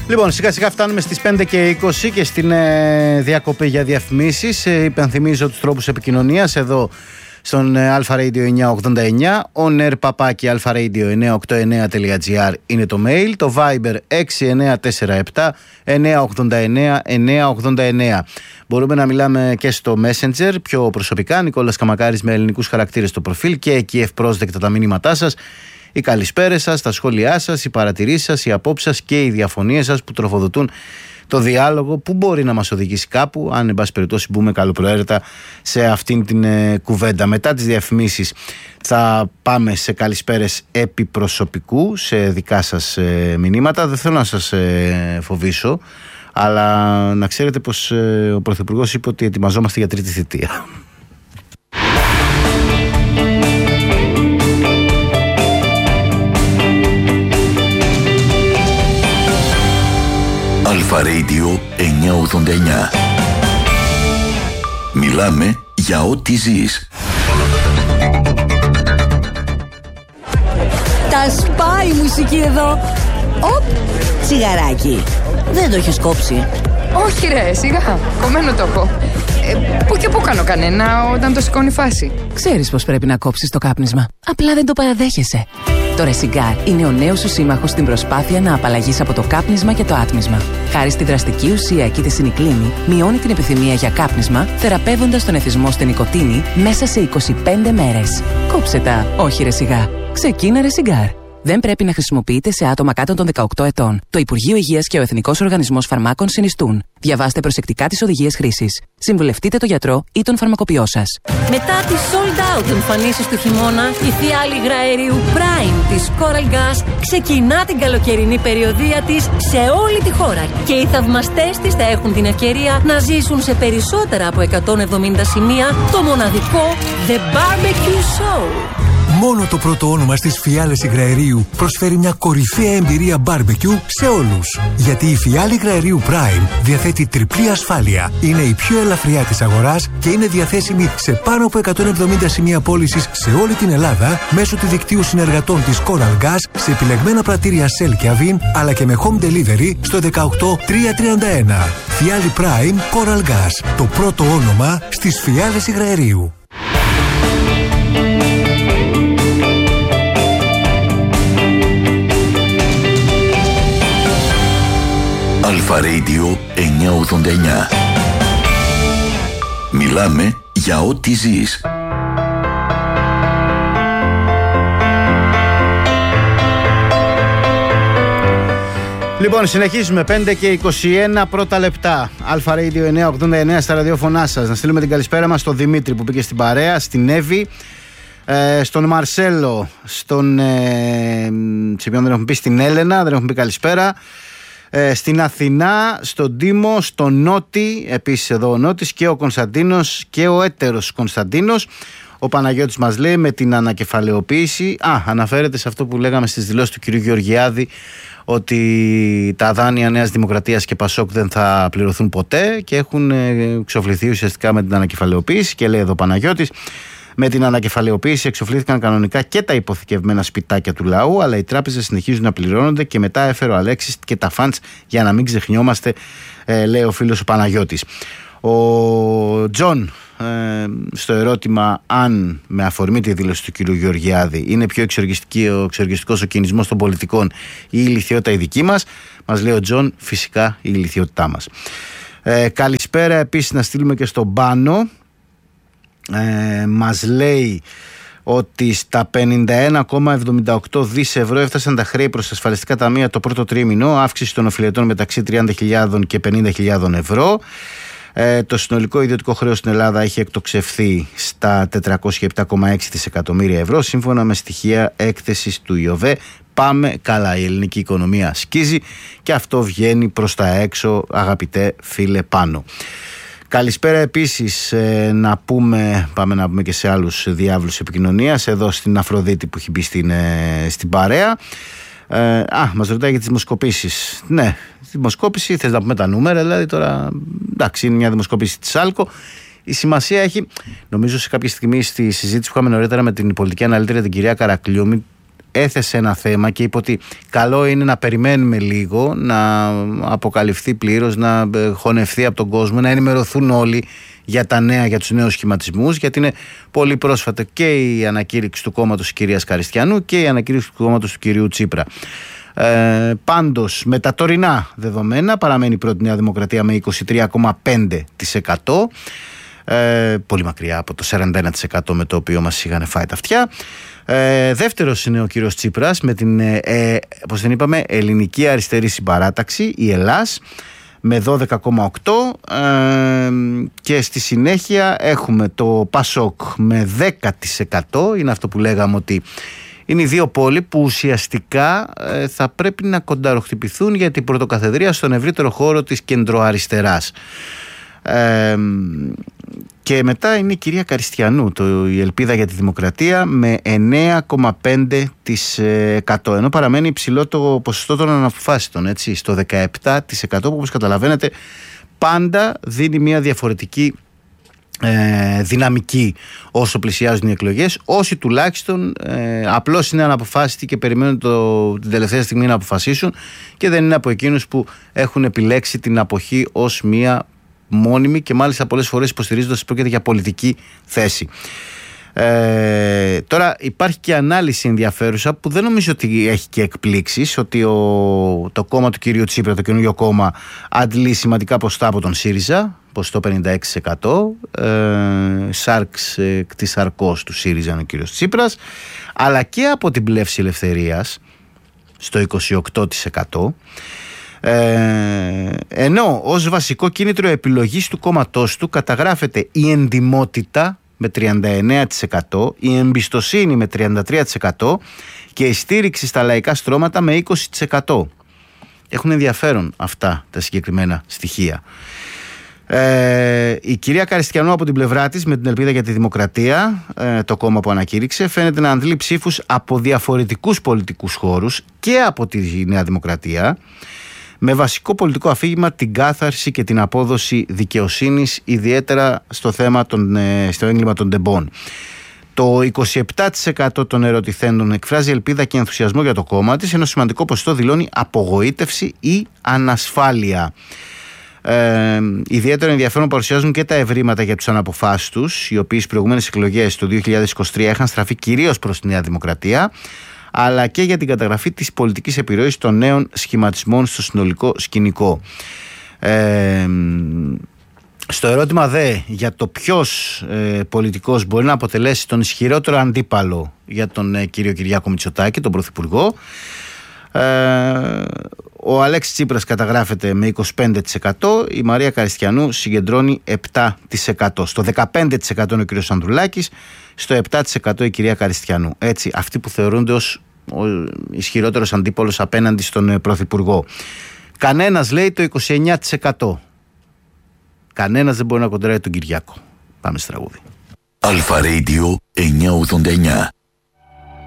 Λοιπόν, σιγά σιγά φτάνουμε στις 5:20 και στην διακοπή για διαφημίσεις. Υπενθυμίζω τους τρόπους επικοινωνίας εδώ στον Alpha Radio 989, onair@alpharadio989.gr είναι το mail, το Viber 6947 989 989. Μπορούμε να μιλάμε και στο Messenger πιο προσωπικά, Νικόλας Καμακάρης με ελληνικούς χαρακτήρες στο προφίλ, και εκεί ευπρόσδεκτα τα μηνύματά σας, οι καλησπέρες σας, τα σχόλιά σας, οι παρατηρήσεις σας, οι απόψεις σας και οι διαφωνίες σας που τροφοδοτούν το διάλογο που μπορεί να μας οδηγήσει κάπου, αν εν πάση περιπτώσει μπούμε καλοπροαίρετα σε αυτήν την κουβέντα. Μετά τις διαφημίσεις θα πάμε σε καλησπέρες επί προσωπικού, σε δικά σας μηνύματα. Δεν θέλω να σας φοβήσω, αλλά να ξέρετε πως ο Πρωθυπουργός είπε ότι ετοιμαζόμαστε για τρίτη θητεία. Alpha Radio 989. Μιλάμε για ό,τι ζεις. Τα σπάει η μουσική εδώ. Οπ, τσιγαράκι. Δεν το έχεις κόψει? Όχι ρε, σιγά, κομμένο το έχω. Πού και πού κάνω κανένα όταν το σηκώνει φάση. Ξέρεις πως πρέπει να κόψεις το κάπνισμα, απλά δεν το παραδέχεσαι. Το Ρεσιγκάρ είναι ο νέος σου σύμμαχος στην προσπάθεια να απαλλαγείς από το κάπνισμα και το άτμισμα. Χάρη στη δραστική ουσία εκειτεσινικλίνη, μειώνει την επιθυμία για κάπνισμα, θεραπεύοντας τον εθισμό στην νοικοτήνη μέσα σε 25 μέρες. Κόψε τα, όχι Ρεσιγκάρ. Ξεκίνα Ρεσιγκάρ. Δεν πρέπει να χρησιμοποιείται σε άτομα κάτω των 18 ετών. Το Υπουργείο Υγείας και ο Εθνικός Οργανισμός Φαρμάκων συνιστούν. Διαβάστε προσεκτικά τις οδηγίες χρήσης. Συμβουλευτείτε τον γιατρό ή τον φαρμακοποιό σας. Μετά τις sold out εμφανίσεις του χειμώνα, η φιάλη υγραερίου Prime της Coral Gas ξεκινά την καλοκαιρινή περιοδεία της σε όλη τη χώρα. Και οι θαυμαστές της θα έχουν την ευκαιρία να ζήσουν σε περισσότερα από 170 σημεία το μοναδικό The Barbecue Show. Μόνο το πρώτο όνομα στις φιάλες υγραερίου προσφέρει μια κορυφαία εμπειρία barbecue σε όλους. Γιατί η φιάλη υγραερίου Prime διαθέτει τριπλή ασφάλεια. Είναι η πιο ελαφριά της αγοράς και είναι διαθέσιμη σε πάνω από 170 σημεία πώλησης σε όλη την Ελλάδα μέσω του δικτύου συνεργατών της Coral Gas σε επιλεγμένα πρατήρια Shell και Avin, αλλά και με home delivery στο 18331. Φιάλη Prime Coral Gas. Το πρώτο όνομα στις φιάλες υγραερίου. Alpha Radio 989. Μιλάμε για ό,τι ζεις. Λοιπόν, συνεχίζουμε 5:21 πρώτα λεπτά. Alpha Radio 989 στα ραδιόφωνά σας. Να στείλουμε την καλησπέρα μας στον Δημήτρη που πήγε στην παρέα, στην Εύη, στον Μαρσέλο, στον σε ποιον δεν έχουμε πει, στην Έλενα, δεν έχουμε πει καλησπέρα, στην Αθηνά, στον Τίμο, στον Νότι, επίσης εδώ ο Νότης, και ο Κωνσταντίνος και ο έτερος Κωνσταντίνος. Ο Παναγιώτης μας λέει με την ανακεφαλαιοποίηση, αναφέρεται σε αυτό που λέγαμε στις δηλώσεις του κ. Γεωργιάδη, ότι τα δάνεια Νέας Δημοκρατίας και Πασόκ δεν θα πληρωθούν ποτέ και έχουν εξοφληθεί ουσιαστικά με την ανακεφαλαιοποίηση. Και λέει εδώ ο Παναγιώτης, με την ανακεφαλαιοποίηση εξοφλήθηκαν κανονικά και τα υποθηκευμένα σπιτάκια του λαού, αλλά οι τράπεζες συνεχίζουν να πληρώνονται. Και μετά έφερε ο Αλέξης και τα φαντς για να μην ξεχνιόμαστε, λέει ο φίλος ο Παναγιώτης. Ο Τζον, στο ερώτημα αν με αφορμή τη δήλωση του κ. Γεωργιάδη είναι πιο εξοργιστικός ο κινησμός των πολιτικών ή η ηλιθιότητα η δική μας, μας λέει ο Τζον, φυσικά η ηλιθιότητά μας. Καλησπέρα επίσης να στείλουμε και στον Πάνο. Μας λέει ότι στα 51,78 δις ευρώ έφτασαν τα χρέη προς τα ασφαλιστικά ταμεία το πρώτο τρίμηνο, αύξηση των οφειλετών μεταξύ 30.000 και 50.000 ευρώ. Το συνολικό ιδιωτικό χρέος στην Ελλάδα έχει εκτοξευθεί στα 407,6 δισεκατομμύρια ευρώ, σύμφωνα με στοιχεία έκθεσης του ΙΟΒΕ. Πάμε καλά, η ελληνική οικονομία σκίζει και αυτό βγαίνει προς τα έξω, αγαπητέ φίλε Πάνο. Καλησπέρα επίσης πάμε να πούμε και σε άλλους διάβλους επικοινωνίας, εδώ στην Αφροδίτη που έχει μπει στην παρέα. Μας ρωτάει για τις δημοσκοπήσεις. Ναι, τη δημοσκόπηση, θες να πούμε τα νούμερα, δηλαδή τώρα, εντάξει, είναι μια δημοσκόπηση της Άλκο. Η σημασία έχει, νομίζω σε κάποια στιγμή στη συζήτηση που είχαμε νωρίτερα με την πολιτική αναλύτρια την κυρία Καρακλιούμη, έθεσε ένα θέμα και είπε ότι καλό είναι να περιμένουμε λίγο, να αποκαλυφθεί πλήρως, να χωνευτεί από τον κόσμο, να ενημερωθούν όλοι για τα νέα, για τους νέους σχηματισμούς, γιατί είναι πολύ πρόσφατα και η ανακήρυξη του κόμματος της κυρίας Καριστιανού και η ανακήρυξη του κόμματος του κυρίου Τσίπρα. Πάντως με τα τωρινά δεδομένα παραμένει πρώτη Νέα Δημοκρατία με 23,5%, πολύ μακριά από το 41% με το οποίο μας είχαν φάει τα αυτιά. Δεύτερος είναι ο κύριος Τσίπρας με την όπως την είπαμε ελληνική αριστερή συμπαράταξη, η Ελλάς, με 12,8%, και στη συνέχεια έχουμε το Πασόκ με 10%. Είναι αυτό που λέγαμε ότι είναι οι δύο πόλοι που ουσιαστικά θα πρέπει να κονταροχτυπηθούν για την πρωτοκαθεδρία στον ευρύτερο χώρο της κεντροαριστεράς. Και μετά είναι η κυρία Καριστιανού, η Ελπίδα για τη Δημοκρατία, με 9,5%, ενώ παραμένει υψηλό το ποσοστό των αναποφάσιστων, έτσι, στο 17%, που όπως καταλαβαίνετε πάντα δίνει μια διαφορετική δυναμική όσο πλησιάζουν οι εκλογές. Όσοι τουλάχιστον απλώς είναι αναποφάσιστοι και περιμένουν την τελευταία στιγμή να αποφασίσουν και δεν είναι από εκείνους που έχουν επιλέξει την αποχή ως μια μόνιμη και μάλιστα πολλές φορές υποστηρίζοντας ότι πρόκειται για πολιτική θέση. Τώρα υπάρχει και ανάλυση ενδιαφέρουσα που δεν νομίζω ότι έχει και εκπλήξεις, ότι το κόμμα του κυρίου Τσίπρα, το καινούργιο κόμμα, αντλεί σημαντικά ποσοστά από τον ΣΥΡΙΖΑ, ποσοστό 56%, Σάρξ της Σαρκός του ΣΥΡΙΖΑ είναι ο κύριος Τσίπρας, αλλά και από την Πλεύση Ελευθερίας στο 28%. Ενώ ως βασικό κίνητρο επιλογής του κόμματός του καταγράφεται η εντιμότητα με 39%, η εμπιστοσύνη με 33% και η στήριξη στα λαϊκά στρώματα με 20%. Έχουν ενδιαφέρον αυτά τα συγκεκριμένα στοιχεία. Η κυρία Καριστιανού από την πλευρά της, με την Ελπίδα για τη Δημοκρατία, το κόμμα που ανακήρυξε, φαίνεται να αντλεί ψήφους από διαφορετικούς πολιτικούς χώρους και από τη Νέα Δημοκρατία, με βασικό πολιτικό αφήγημα την κάθαρση και την απόδοση δικαιοσύνης, ιδιαίτερα στο θέμα στο έγκλημα των τεμπών. Το 27% των ερωτηθέντων εκφράζει ελπίδα και ενθουσιασμό για το κόμμα της, ενώ σημαντικό ποσοστό δηλώνει απογοήτευση ή ανασφάλεια. Ιδιαίτερο ενδιαφέρον παρουσιάζουν και τα ευρήματα για τους αναποφάσιστους, οι οποίοι στις προηγούμενες εκλογές του 2023 είχαν στραφεί κυρίως προς τη Νέα Δημοκρατία, αλλά και για την καταγραφή της πολιτικής επιρροής των νέων σχηματισμών στο συνολικό σκηνικό. Στο ερώτημα δε για το ποιος πολιτικός μπορεί να αποτελέσει τον ισχυρότερο αντίπαλο για τον κύριο Κυριάκο Μητσοτάκη, τον Πρωθυπουργό, ο Αλέξης Τσίπρας καταγράφεται με 25%, η Μαρία Καριστιανού συγκεντρώνει 7%. Στο 15% είναι ο κύριος Ανδρουλάκης, στο 7% η κυρία Καριστιανού. Έτσι, αυτοί που θεωρούνται ως ο ισχυρότερος αντίπολος απέναντι στον Πρωθυπουργό. Κανένας λέει το 29%. Κανένας δεν μπορεί να κοντράρει τον Κυριάκο. Πάμε στο τραγούδι. Αλφα Radio 989.